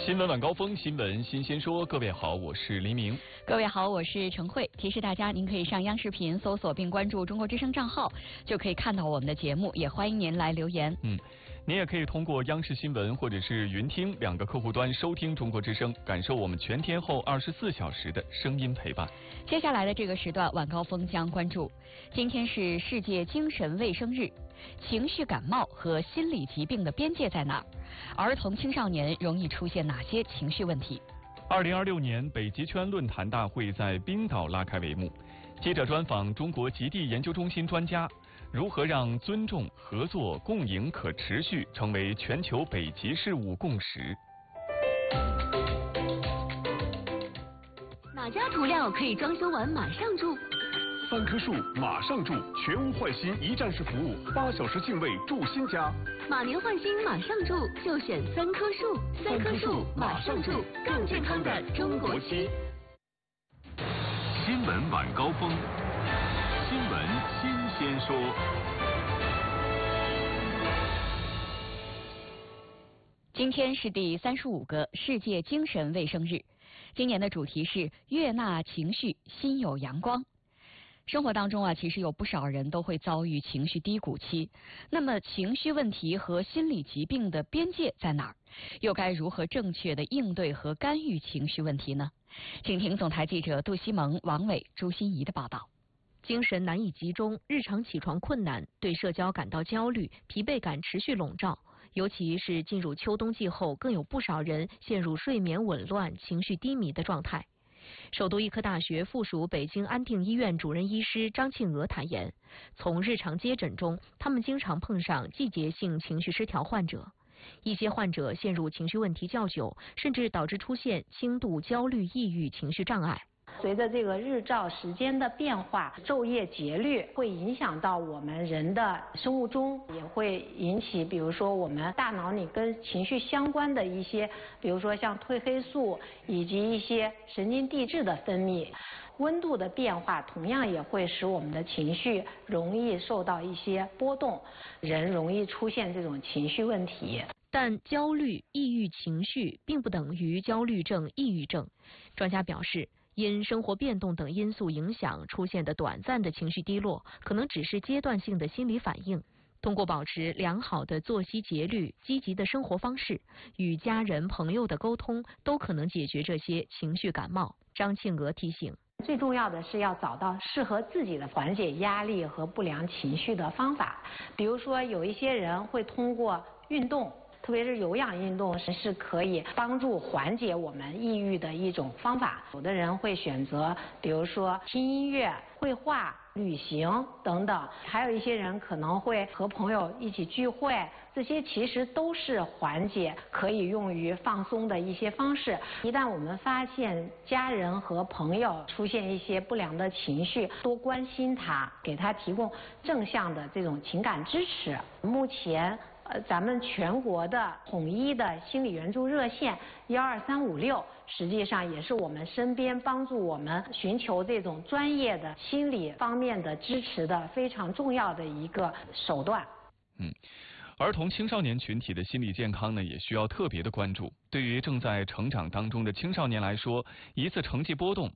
新闻晚高峰，新闻新鲜说。各位好，我是黎明。 各位好，我是陈慧。提示大家，您可以上央视频搜索并关注中国之声账号，就可以看到我们的节目。也欢迎您来留言。 您也可以通过央视新闻或者是云听两个客户端收听中国之声，感受我们全天候24小时的声音陪伴。 接下来的这个时段，晚高峰将关注：今天是世界精神卫生日，情绪感冒和心理疾病的边界在哪儿？儿童青少年容易出现哪些情绪问题 ？2026年北极圈论坛大会在冰岛拉开帷幕。记者专访中国极地研究中心专家，如何让尊重、合作、共赢、可持续成为全球北极事务共识？ 哪家涂料可以装修完马上住 ？3棵树马上住，全屋换新一站式服务，8小时净位住新家。 马年换新马上住，就选3棵树，3棵树马上住，更健康的中国区。 新闻晚高峰，新闻新鲜说。 今天是第35个世界精神卫生日，今年的主题是悦纳情绪，心有阳光。生活当中其实有不少人都会遭遇情绪低谷期。那么情绪问题和心理疾病的边界在哪儿？又该如何正确的应对和干预情绪问题呢？请听总台记者杜西蒙、王伟、朱欣怡的报道。 精神难以集中，日常起床困难，对社交感到焦虑，疲惫感持续笼罩。尤其是进入秋冬季后，更有不少人陷入睡眠紊乱、情绪低迷的状态。首都医科大学附属北京安定医院主任医师张庆娥坦言，从日常接诊中，他们经常碰上季节性情绪失调患者。一些患者陷入情绪问题较久，甚至导致出现轻度焦虑、抑郁情绪障碍。 随着这个日照时间的变化，昼夜节律会影响到我们人的生物钟，也会引起比如说我们大脑里跟情绪相关的一些，比如说像褪黑素以及一些神经递质的分泌。温度的变化同样也会使我们的情绪容易受到一些波动，人容易出现这种情绪问题。 但焦虑、抑郁情绪并不等于焦虑症、抑郁症。专家表示，因生活变动等因素影响出现的短暂的情绪低落，可能只是阶段性的心理反应。通过保持良好的作息节律、积极的生活方式、与家人朋友的沟通，都可能解决这些情绪感冒。张庆娥提醒， 最重要的是要找到适合自己的缓解压力和不良情绪的方法。比如说有一些人会通过运动，特别是有氧运动是可以帮助缓解我们抑郁的一种方法。有的人会选择比如说听音乐、绘画、旅行等等，还有一些人可能会和朋友一起聚会，这些其实都是缓解可以用于放松的一些方式。一旦我们发现家人和朋友出现一些不良的情绪，多关心他，给他提供正向的这种情感支持。目前咱们全国的统一的心理援助热线12356，实际上也是我们身边帮助我们寻求这种专业的心理方面的支持的非常重要的一个手段。 儿童青少年群体的心理健康呢，也需要特别的关注。对于正在成长当中的青少年来说，一次成绩波动